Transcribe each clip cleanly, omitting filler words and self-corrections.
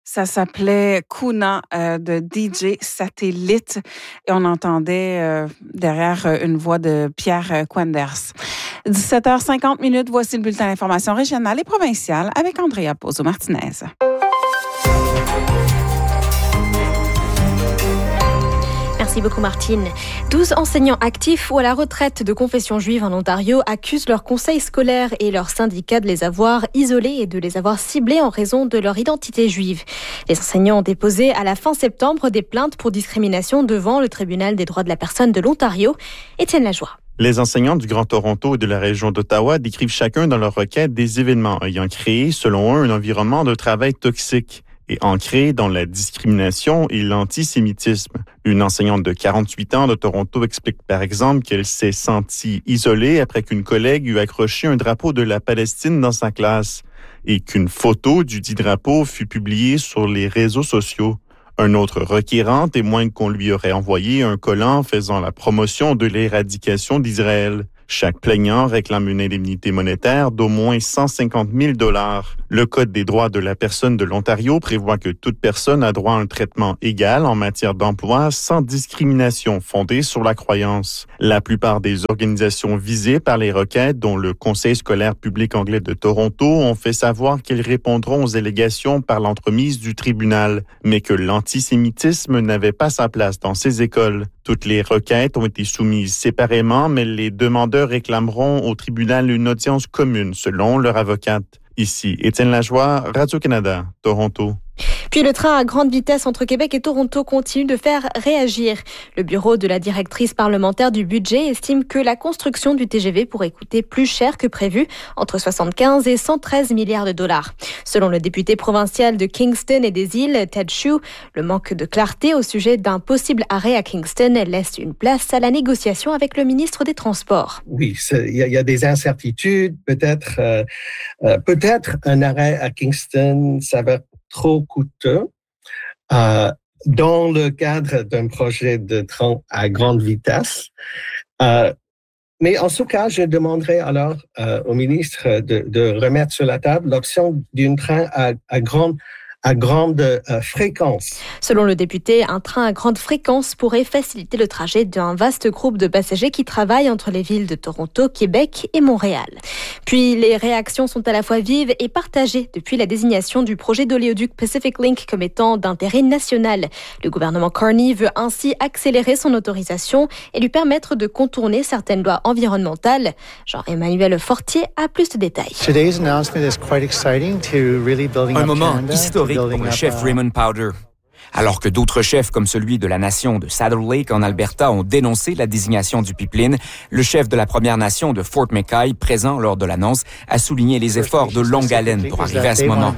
Ça s'appelait Kuna de DJ Satellite et on entendait derrière une voix de Pierre Quenders. 17h50, voici le bulletin d'information régionale et provinciale avec Andrea Pozo-Martinez. Merci beaucoup Martine. 12 enseignants actifs ou à la retraite de confession juive en Ontario accusent leur conseil scolaire et leur syndicat de les avoir isolés et de les avoir ciblés en raison de leur identité juive. Les enseignants ont déposé à la fin septembre des plaintes pour discrimination devant le tribunal des droits de la personne de l'Ontario. Étienne Lajoie. Les enseignants du Grand Toronto et de la région d'Ottawa décrivent chacun dans leur requête des événements ayant créé, selon eux, un environnement de travail toxique et ancré dans la discrimination et l'antisémitisme. Une enseignante de 48 ans de Toronto explique par exemple qu'elle s'est sentie isolée après qu'une collègue eut accroché un drapeau de la Palestine dans sa classe et qu'une photo du dit drapeau fut publiée sur les réseaux sociaux. Un autre requérant témoigne qu'on lui aurait envoyé un collant faisant la promotion de l'éradication d'Israël. Chaque plaignant réclame une indemnité monétaire d'au moins 150 000 $. Le Code des droits de la personne de l'Ontario prévoit que toute personne a droit à un traitement égal en matière d'emploi sans discrimination fondée sur la croyance. La plupart des organisations visées par les requêtes, dont le Conseil scolaire public anglais de Toronto, ont fait savoir qu'ils répondront aux allégations par l'entremise du tribunal, mais que l'antisémitisme n'avait pas sa place dans ces écoles. Toutes les requêtes ont été soumises séparément, mais les demandeurs réclameront au tribunal une audience commune, selon leur avocate. Ici, Étienne Lajoie, Radio-Canada, Toronto. Puis le train à grande vitesse entre Québec et Toronto continue de faire réagir. Le bureau de la directrice parlementaire du budget estime que la construction du TGV pourrait coûter plus cher que prévu, entre 75 et 113 milliards de dollars. Selon le député provincial de Kingston et des îles, Ted Hsu, le manque de clarté au sujet d'un possible arrêt à Kingston laisse une place à la négociation avec le ministre des Transports. Oui, il y a des incertitudes. Peut-être un arrêt à Kingston s'avère trop coûteux dans le cadre d'un projet de train à grande vitesse. Mais en tout cas, je demanderai alors au ministre de remettre sur la table l'option d'un train à grande fréquence. Selon le député, un train à grande fréquence pourrait faciliter le trajet d'un vaste groupe de passagers qui travaillent entre les villes de Toronto, Québec et Montréal. Puis les réactions sont à la fois vives et partagées depuis la désignation du projet d'oléoduc Pacific Link comme étant d'intérêt national. Le gouvernement Carney veut ainsi accélérer son autorisation et lui permettre de contourner certaines lois environnementales. Jean-Emmanuel Fortier a plus de détails. Un moment historique pour le chef Raymond Powder. Alors que d'autres chefs, comme celui de la nation de Saddle Lake en Alberta, ont dénoncé la désignation du pipeline, le chef de la Première Nation de Fort McKay, présent lors de l'annonce, a souligné les efforts de longue haleine pour arriver à ce moment.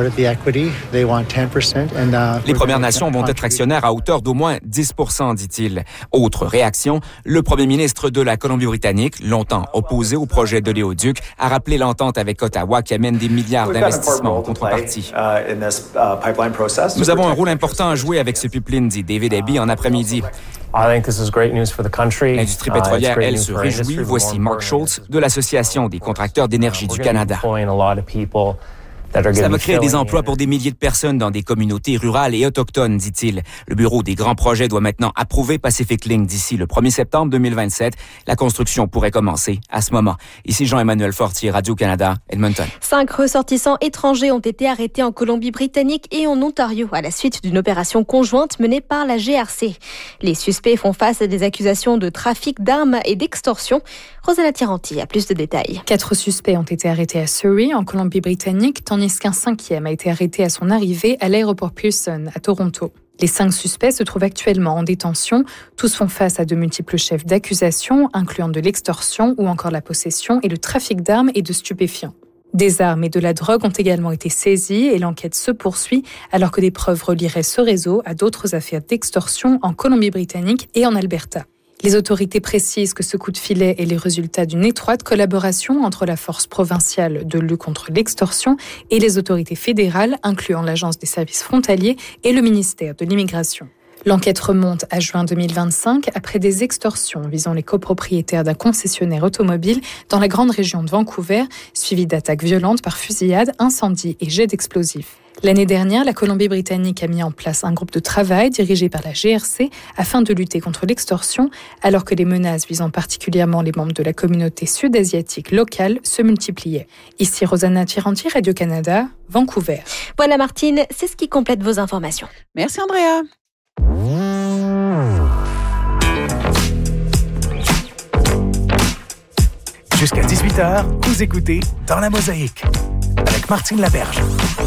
Les Premières Nations vont être actionnaires à hauteur d'au moins 10 %, dit-il. Autre réaction, le premier ministre de la Colombie-Britannique, longtemps opposé au projet d'oléoduc, a rappelé l'entente avec Ottawa qui amène des milliards d'investissements en contrepartie. Nous avons un rôle important à jouer avec ce pipeline, dit David Eby en après-midi. L'industrie pétrolière, elle, se réjouit. Voici Mark Schultz de l'Association des contracteurs d'énergie du Canada. Ça va créer des emplois pour des milliers de personnes dans des communautés rurales et autochtones, dit-il. Le bureau des grands projets doit maintenant approuver Pacific Link d'ici le 1er septembre 2027. La construction pourrait commencer à ce moment. Ici Jean-Emmanuel Fortier, Radio-Canada, Edmonton. 5 ressortissants étrangers ont été arrêtés en Colombie-Britannique et en Ontario à la suite d'une opération conjointe menée par la GRC. Les suspects font face à des accusations de trafic d'armes et d'extorsion. Rosanna Tiranti a plus de détails. 4 suspects ont été arrêtés à Surrey, en Colombie-Britannique, tandis qu'un 5e a été arrêté à son arrivée à l'aéroport Pearson, à Toronto. Les 5 suspects se trouvent actuellement en détention. Tous font face à de multiples chefs d'accusation, incluant de l'extorsion ou encore la possession et le trafic d'armes et de stupéfiants. Des armes et de la drogue ont également été saisies et l'enquête se poursuit alors que des preuves relieraient ce réseau à d'autres affaires d'extorsion en Colombie-Britannique et en Alberta. Les autorités précisent que ce coup de filet est le résultat d'une étroite collaboration entre la force provinciale de lutte contre l'extorsion et les autorités fédérales, incluant l'Agence des services frontaliers et le ministère de l'Immigration. L'enquête remonte à juin 2025 après des extorsions visant les copropriétaires d'un concessionnaire automobile dans la grande région de Vancouver, suivies d'attaques violentes par fusillade, incendies et jets d'explosifs. L'année dernière, la Colombie-Britannique a mis en place un groupe de travail dirigé par la GRC afin de lutter contre l'extorsion, alors que les menaces visant particulièrement les membres de la communauté sud-asiatique locale se multipliaient. Ici Rosanna Tiranti, Radio-Canada, Vancouver. Voilà Martine, c'est ce qui complète vos informations. Merci Andrea. Jusqu'à 18h, vous écoutez Dans la Mosaïque avec Martine Laberge.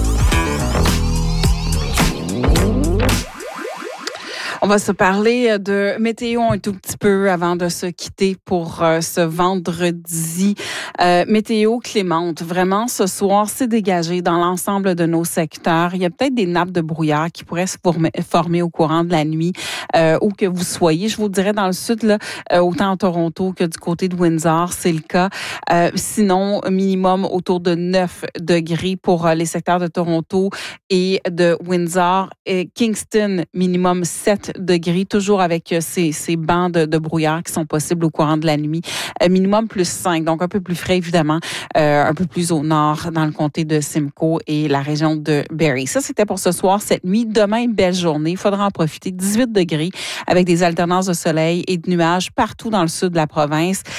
On va se parler de météo un tout petit peu avant de se quitter pour ce vendredi. Météo clémente. Vraiment, ce soir, c'est dégagé dans l'ensemble de nos secteurs. Il y a peut-être des nappes de brouillard qui pourraient se former au courant de la nuit, où que vous soyez. Je vous dirais dans le sud, là, autant à Toronto que du côté de Windsor, c'est le cas. Sinon, minimum autour de 9 degrés pour les secteurs de Toronto et de Windsor. Et Kingston, minimum 7 degrés, toujours avec ces bancs de brouillard qui sont possibles au courant de la nuit. Minimum plus 5, donc un peu plus frais, évidemment, un peu plus au nord, dans le comté de Simcoe et la région de Barrie. Ça, c'était pour ce soir, cette nuit. Demain, belle journée. Il faudra en profiter. 18 degrés avec des alternances de soleil et de nuages partout dans le sud de la province.